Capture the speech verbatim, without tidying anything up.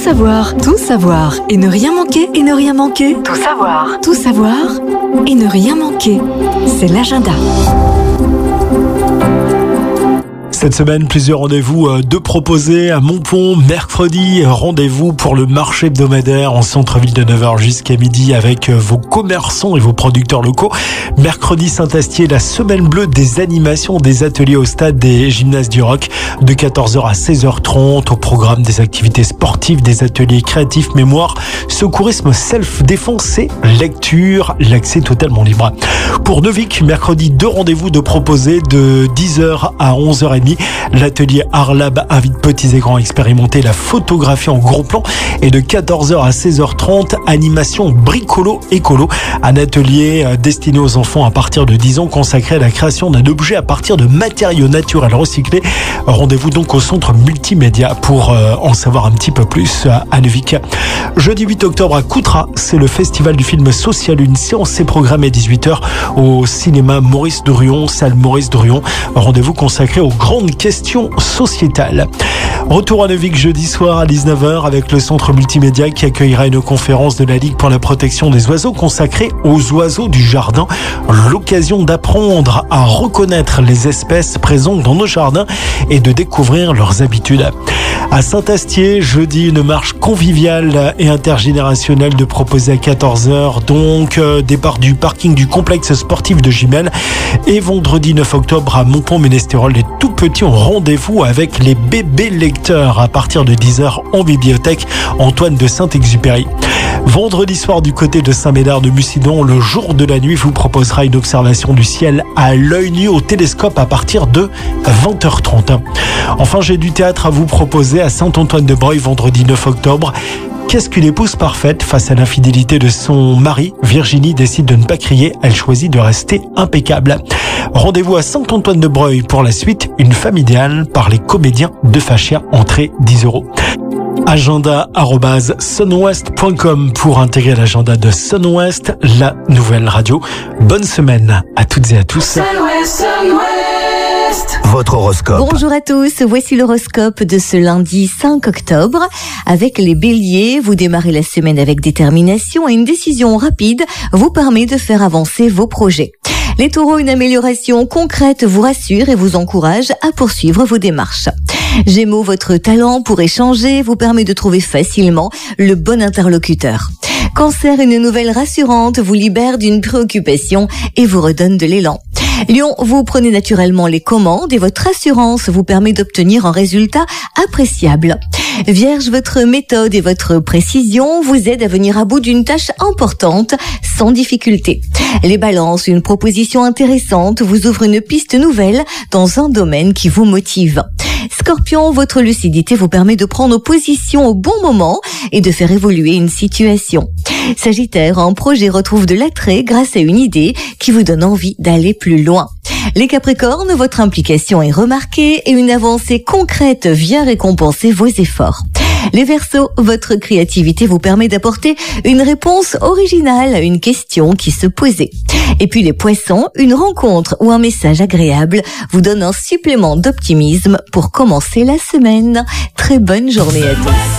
savoir, tout savoir et ne rien manquer et ne rien manquer. Tout savoir, tout savoir et ne rien manquer. C'est l'agenda. Cette semaine, plusieurs rendez-vous de proposés à Montpont. Mercredi, rendez-vous pour le marché hebdomadaire en centre-ville de neuf heures jusqu'à midi avec vos commerçants et vos producteurs locaux. Mercredi, Saint-Astier, la semaine bleue des animations, des ateliers au stade des Gymnases du Roc de quatorze heures à seize heures trente. Au programme des activités sportives, des ateliers créatifs, mémoire, secourisme, self-défense et lecture. L'accès totalement libre. Pour Neuvik, mercredi, deux rendez-vous de proposés de dix heures à onze heures trente. L'atelier Arlab invite petits et grands à expérimenter la photographie en gros plan et de quatorze heures à seize heures trente, animation bricolo écolo, un atelier destiné aux enfants à partir de dix ans consacré à la création d'un objet à partir de matériaux naturels recyclés. Rendez-vous donc au centre multimédia pour en savoir un petit peu plus à Neuvik. Jeudi huit octobre à Coutras, c'est le festival du film social. Une séance est programmée à dix-huit heures au cinéma Maurice Dorion, salle Maurice Dorion. Rendez-vous consacré aux grandes questions sociétales. Retour à Neuvik jeudi soir à dix-neuf heures avec le centre multimédia qui accueillera une conférence de la Ligue pour la protection des oiseaux consacrée aux oiseaux du jardin. L'occasion d'apprendre à reconnaître les espèces présentes dans nos jardins et de découvrir leurs habitudes. À Saint-Astier, jeudi, une marche conviviale et intergénérationnelle de proposer à quatorze heures, donc euh, départ du parking du complexe sportif de Gimel. Et vendredi neuf octobre à Montpont-Ménestérol, les tout petits ont rendez-vous avec les bébés lecteurs à partir de dix heures en bibliothèque Antoine de Saint-Exupéry. Vendredi soir du côté de Saint-Médard de Mucidon, le jour de la nuit vous proposera une observation du ciel à l'œil nu au télescope à partir de vingt heures trente. Enfin, j'ai du théâtre à vous proposer à Saint-Antoine-de-Breuil vendredi neuf octobre. Qu'est-ce qu'une épouse parfaite face à l'infidélité de son mari? Virginie décide de ne pas crier, elle choisit de rester impeccable. Rendez-vous à Saint-Antoine-de-Breuil pour la suite, une femme idéale par les comédiens de Fachia, entrée dix euros. agenda arobase sunwest point com pour intégrer l'agenda de Sunwest, la nouvelle radio. Bonne semaine à toutes et à tous. Sunwest, Sunwest. Votre horoscope. Bonjour à tous, voici l'horoscope de ce lundi cinq octobre. Avec les béliers, vous démarrez la semaine avec détermination et une décision rapide vous permet de faire avancer vos projets. Les taureaux, une amélioration concrète vous rassure et vous encourage à poursuivre vos démarches. Gémeaux, votre talent pour échanger vous permet de trouver facilement le bon interlocuteur. Cancer, une nouvelle rassurante vous libère d'une préoccupation et vous redonne de l'élan. Lion, vous prenez naturellement les commandes et votre assurance vous permet d'obtenir un résultat appréciable. Vierge, votre méthode et votre précision vous aident à venir à bout d'une tâche importante sans difficulté. Les balances, une proposition intéressante vous ouvre une piste nouvelle dans un domaine qui vous motive. Scorpion, votre lucidité vous permet de prendre position au bon moment et de faire évoluer une situation. Sagittaire, un projet retrouve de l'attrait grâce à une idée qui vous donne envie d'aller plus loin. Les Capricornes, votre implication est remarquée et une avancée concrète vient récompenser vos efforts. Les Verseaux, votre créativité vous permet d'apporter une réponse originale à une question qui se posait. Et puis les Poissons, une rencontre ou un message agréable vous donne un supplément d'optimisme pour commencer la semaine. Très bonne journée à tous.